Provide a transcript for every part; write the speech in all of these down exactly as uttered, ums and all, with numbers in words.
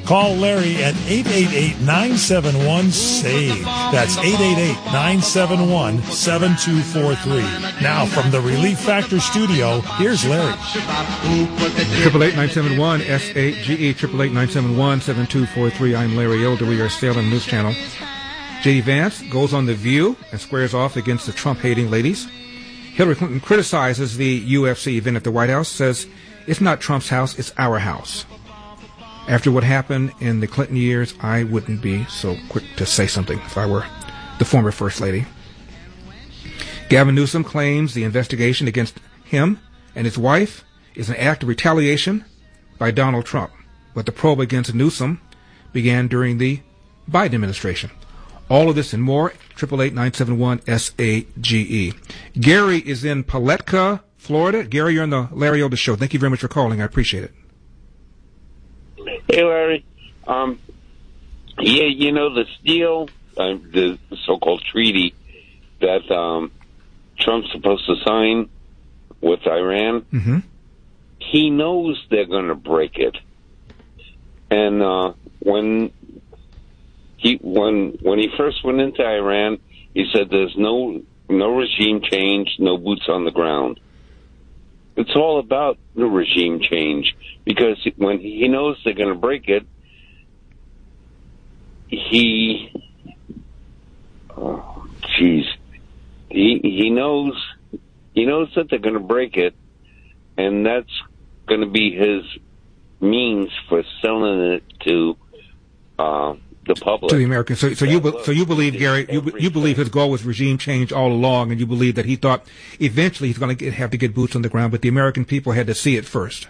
Call Larry at eight eight eight, nine seven one, SAVE. That's eight eight eight, nine seven one, seven two four three. Now, from the Relief Factor studio, here's Larry. Triple eight nine seven one S eight G E. Triple eight nine seven one seven two four three. I'm Larry Elder. We are Salem News Channel. J D Vance goes on The View and squares off against the Trump-hating ladies. Hillary Clinton criticizes the U F C event at the White House, says it's not Trump's house, it's our house. After what happened in the Clinton years, I wouldn't be so quick to say something if I were the former First Lady. Gavin Newsom claims the investigation against him and his wife is an act of retaliation by Donald Trump, but the probe against Newsom began during the Biden administration. All of this and more, eight eight eight, nine seven one, S A G E. Gary is in Paletka, Florida. Gary, you're on the Larry Elder Show. Thank you very much for calling. I appreciate it. Hey, Larry. Um, yeah, you know, the deal, uh, the so-called treaty that um, Trump's supposed to sign with Iran, mm-hmm. he knows they're going to break it. And uh, when he when when he first went into Iran, he said there's no no regime change, no boots on the ground. It's all about the regime change, because when he knows they're going to break it, he, oh, jeez, he he knows he knows that they're going to break it, and that's going to be his means for selling it to uh, the public, to the Americans. So, so you be, so you believe, Gary, you you believe his goal was regime change all along, and you believe that he thought eventually he's going to have to get boots on the ground, but the American people had to see it first.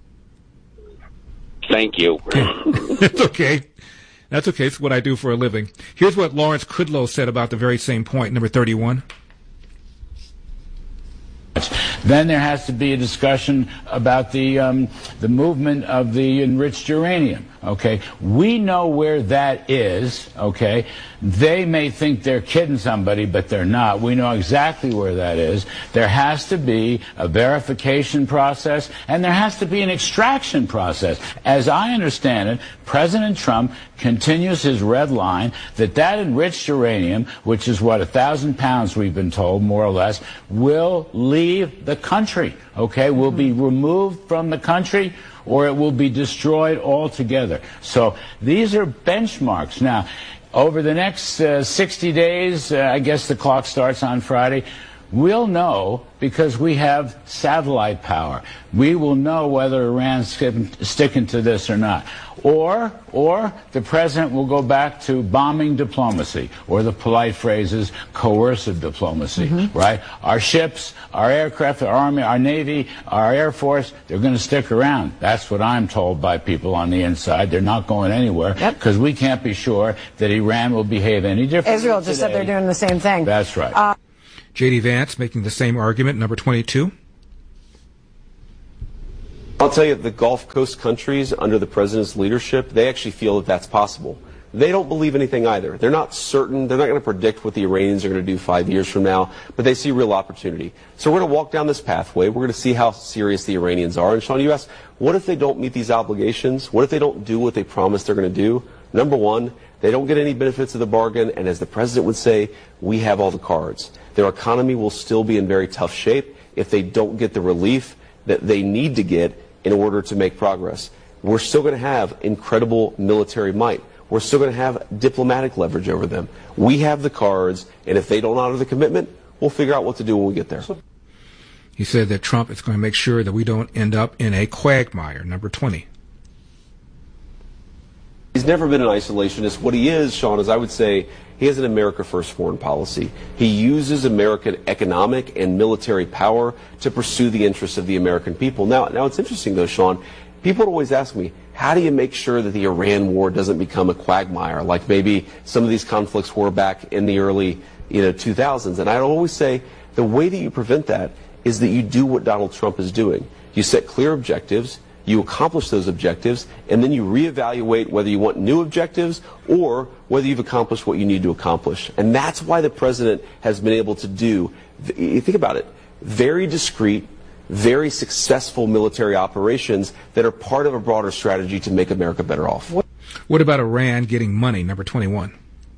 Thank you. That's okay. That's okay. It's what I do for a living. Here's what Lawrence Kudlow said about the very same point, number thirty-one. Then there has to be a discussion about the um, the movement of the enriched uranium. Okay, we know where that is. Okay, they may think they're kidding somebody, but they're not. We know exactly where that is. There has to be a verification process, and there has to be an extraction process. As I understand it, President Trump continues his red line that that enriched uranium, which is what a thousand pounds we've been told, more or less, will leave the country. Okay, will be removed from the country, or it will be destroyed altogether. So these are benchmarks. Now, over the next uh, sixty days, uh, I guess the clock starts on Friday, we'll know, because we have satellite power. We will know whether Iran's sticking to this or not. Or, or the president will go back to bombing diplomacy, or the polite phrase is coercive diplomacy, mm-hmm. right? Our ships, our aircraft, our army, our navy, our air force, they're going to stick around. That's what I'm told by people on the inside. They're not going anywhere, because yep. we can't be sure that Iran will behave any differently. Israel just today. said they're doing the same thing. That's right. Uh, J D Vance making the same argument, number twenty-two. I'll tell you, the Gulf Coast countries under the president's leadership, they actually feel that that's possible. They don't believe anything either. They're not certain. They're not going to predict what the Iranians are going to do five years from now, but they see real opportunity. So we're going to walk down this pathway. We're going to see how serious the Iranians are. And Sean, you asked, what if they don't meet these obligations? What if they don't do what they promised they're going to do? Number one, they don't get any benefits of the bargain, and as the president would say, we have all the cards. Their economy will still be in very tough shape if they don't get the relief that they need to get in order to make progress. We're still going to have incredible military might. We're still going to have diplomatic leverage over them. We have the cards, and if they don't honor the commitment, we'll figure out what to do when we get there. He said that Trump is going to make sure that we don't end up in a quagmire, number twenty. He's never been an isolationist. What he is, Sean, is I would say he has an America-first foreign policy. He uses American economic and military power to pursue the interests of the American people. Now, now it's interesting, though, Sean. People always ask me, how do you make sure that the Iran war doesn't become a quagmire, like maybe some of these conflicts were back in the early you know, two thousands? And I always say the way that you prevent that is that you do what Donald Trump is doing. You set clear objectives. You accomplish those objectives, and then you reevaluate whether you want new objectives or whether you've accomplished what you need to accomplish. And that's why the president has been able to do, you think about it, very discreet, very successful military operations that are part of a broader strategy to make America better off. What about Iran getting money, number twenty-one?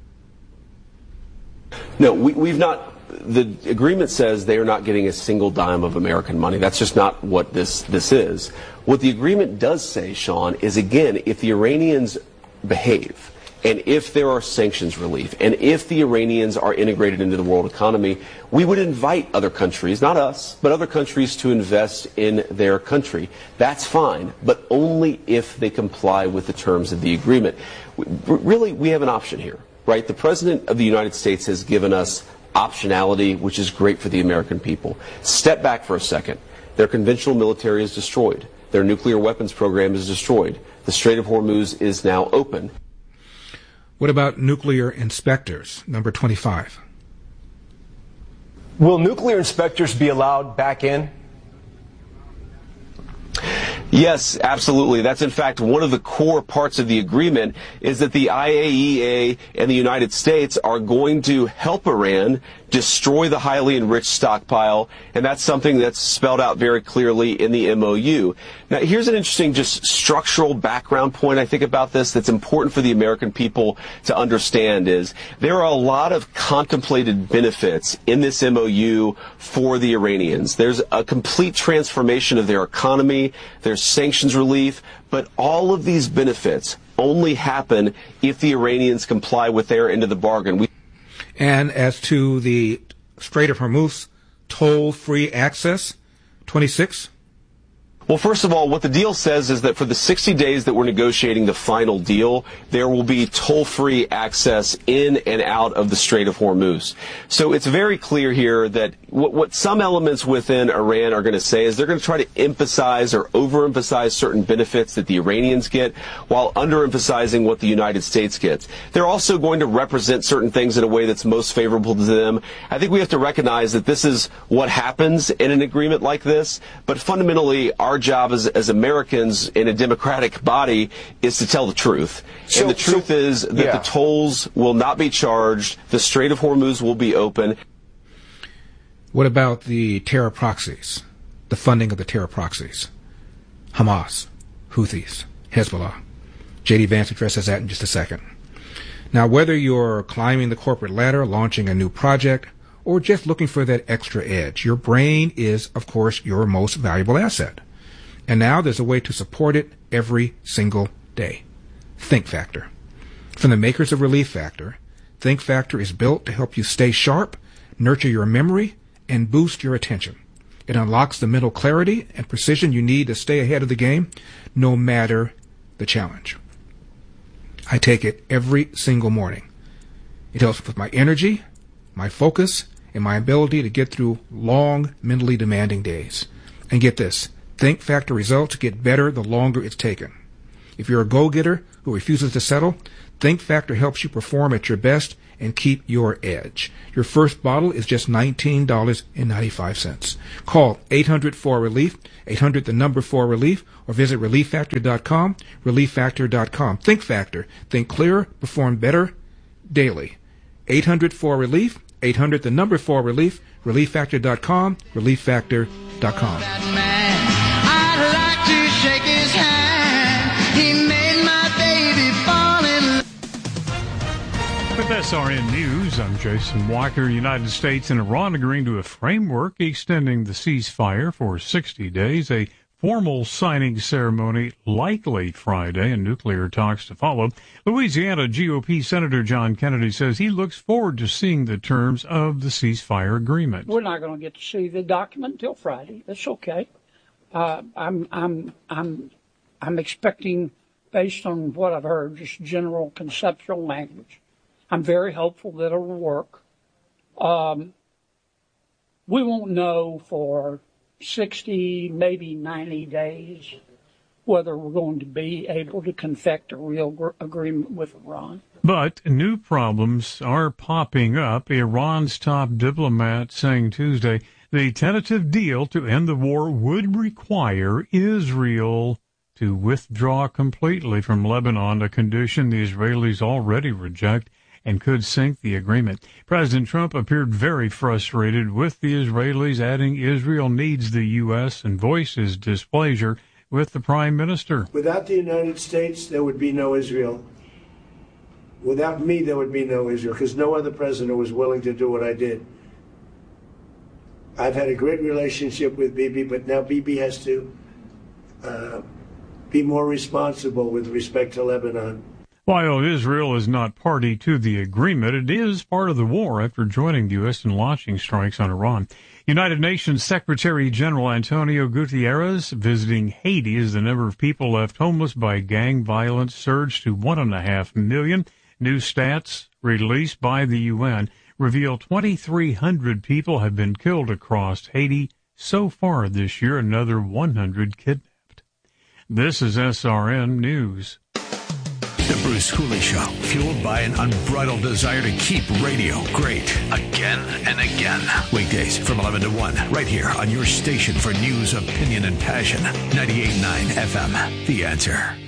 No, we, we've not. The agreement says they are not getting a single dime of American money. That's just not what this, this is. What the agreement does say, Sean, is, again, if the Iranians behave, and if there are sanctions relief, and if the Iranians are integrated into the world economy, we would invite other countries, not us, but other countries to invest in their country. That's fine, but only if they comply with the terms of the agreement. Really, we have an option here, right? The President of the United States has given us optionality, which is great for the American people. Step back for a second. Their conventional military is destroyed. Their nuclear weapons program is destroyed. The Strait of Hormuz is now open. What about nuclear inspectors, number twenty-five? Will nuclear inspectors be allowed back in? Yes, absolutely. That's, in fact, one of the core parts of the agreement is that the I A E A and the United States are going to help Iran destroy the highly enriched stockpile, and that's something that's spelled out very clearly in the M O U. Now, here's an interesting just structural background point I think about this that's important for the American people to understand is there are a lot of contemplated benefits in this M O U for the Iranians. There's a complete transformation of their economy, there's sanctions relief, but all of these benefits only happen if the Iranians comply with their end of the bargain. We And as to the Strait of Hormuz, toll-free access, twenty-six? Well, first of all, what the deal says is that for the sixty days that we're negotiating the final deal, there will be toll-free access in and out of the Strait of Hormuz. So it's very clear here that what, what some elements within Iran are going to say is they're going to try to emphasize or overemphasize certain benefits that the Iranians get while underemphasizing what the United States gets. They're also going to represent certain things in a way that's most favorable to them. I think we have to recognize that this is what happens in an agreement like this, but fundamentally our Our job as, as Americans in a democratic body is to tell the truth. So, and the truth so, is that yeah. the tolls will not be charged. The Strait of Hormuz will be open. What about the terror proxies, the funding of the terror proxies? Hamas, Houthis, Hezbollah. J D Vance addresses that in just a second. Now, whether you're climbing the corporate ladder, launching a new project, or just looking for that extra edge, your brain is, of course, your most valuable asset. And now there's a way to support it every single day. Think Factor. From the makers of Relief Factor, Think Factor is built to help you stay sharp, nurture your memory, and boost your attention. It unlocks the mental clarity and precision you need to stay ahead of the game, no matter the challenge. I take it every single morning. It helps with my energy, my focus, and my ability to get through long, mentally demanding days. And get this, Think Factor results get better the longer it's taken. If you're a go-getter who refuses to settle, Think Factor helps you perform at your best and keep your edge. Your first bottle is just nineteen dollars and ninety-five cents. Call eight hundred four relief, eight hundred the number four relief, or visit relief factor dot com, relief factor dot com. Think Factor. Think clearer, perform better daily. eight hundred four relief, eight hundred the number four relief, relief factor dot com, relief factor dot com. With S R N News, I'm Jason Walker. United States and Iran agreeing to a framework extending the ceasefire for sixty days. A formal signing ceremony likely Friday, and nuclear talks to follow. Louisiana G O P Senator John Kennedy says he looks forward to seeing the terms of the ceasefire agreement. We're not going to get to see the document until Friday. That's okay. Uh, I'm, I'm, I'm, I'm expecting, based on what I've heard, just general conceptual language. I'm very hopeful that it'll work. Um, we won't know for sixty, maybe ninety days whether we're going to be able to confect a real gr- agreement with Iran. But new problems are popping up. Iran's top diplomat saying Tuesday the tentative deal to end the war would require Israel to withdraw completely from Lebanon, a condition the Israelis already reject and could sink the agreement. President Trump appeared very frustrated with the Israelis, adding Israel needs the U S and voiced his displeasure with the prime minister. Without the United States, there would be no Israel. Without me, there would be no Israel, because no other president was willing to do what I did. I've had a great relationship with Bibi, but now Bibi has to uh, be more responsible with respect to Lebanon. While Israel is not party to the agreement, it is part of the war after joining the U S in launching strikes on Iran. United Nations Secretary General Antonio Guterres visiting Haiti as the number of people left homeless by gang violence surged to one and a half million. New stats released by the U N reveal twenty-three hundred people have been killed across Haiti so far this year, another one hundred kidnapped. This is S R N News. The Bruce Hooley Show, fueled by an unbridled desire to keep radio great again and again. Weekdays from eleven to one, right here on your station for news, opinion, and passion. ninety-eight point nine F M, The Answer.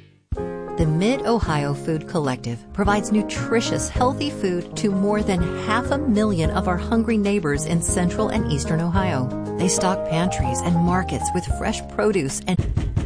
The Mid-Ohio Food Collective provides nutritious, healthy food to more than half a million of our hungry neighbors in central and eastern Ohio. They stock pantries and markets with fresh produce and...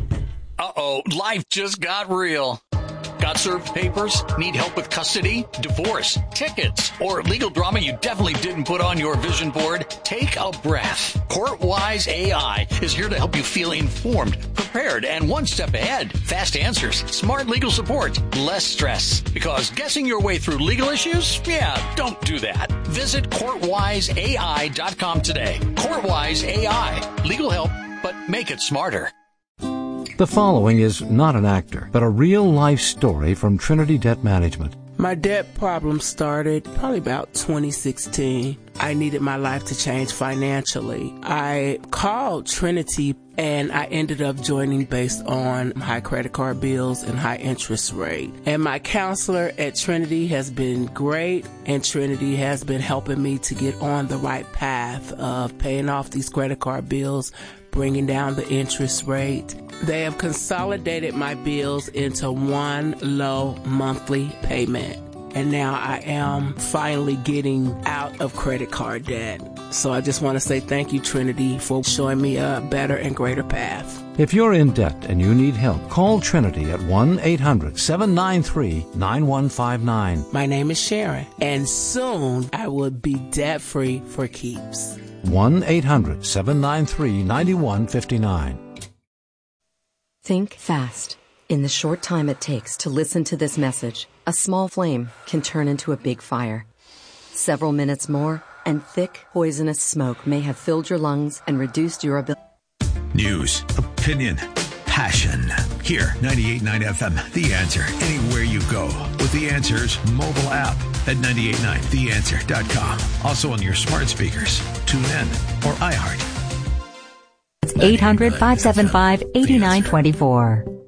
Uh-oh, life just got real. Got served papers? Need help with custody, divorce, tickets, or legal drama you definitely didn't put on your vision board? Take a breath. CourtWise A I is here to help you feel informed, prepared, and one step ahead. Fast answers, smart legal support, less stress. Because guessing your way through legal issues? Yeah, don't do that. Visit court wise A I dot com today. CourtWise A I. Legal help, but make it smarter. The following is not an actor, but a real-life story from Trinity Debt Management. My debt problem started probably about twenty sixteen. I needed my life to change financially. I called Trinity and I ended up joining based on high credit card bills and high interest rate. And my counselor at Trinity has been great, and Trinity has been helping me to get on the right path of paying off these credit card bills, bringing down the interest rate. They have consolidated my bills into one low monthly payment. And now I am finally getting out of credit card debt. So I just want to say thank you, Trinity, for showing me a better and greater path. If you're in debt and you need help, call Trinity at one eight hundred seven nine three nine one five nine. My name is Sharon, and soon I will be debt-free for keeps. one eight hundred seven nine three nine one five nine. Think fast. In the short time it takes to listen to this message, a small flame can turn into a big fire. Several minutes more, and thick, poisonous smoke may have filled your lungs and reduced your ability. News, opinion, passion. Here, ninety-eight point nine F M, The Answer. Anywhere you go with The Answer's mobile app at ninety-eight point nine the answer dot com. Also on your smart speakers, TuneIn, or iHeart. It's eight hundred five seven five eight nine two four.